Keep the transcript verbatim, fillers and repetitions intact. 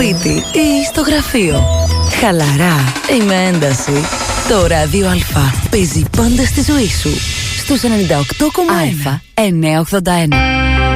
σπίτι ή στο γραφείο. Χαλαρά ή με ένταση. Το Ράδιο Α παίζει πάντα στη ζωή σου. Στους ενενήντα οκτώ κόμμα ένα. Α εννιακόσια ογδόντα ένα.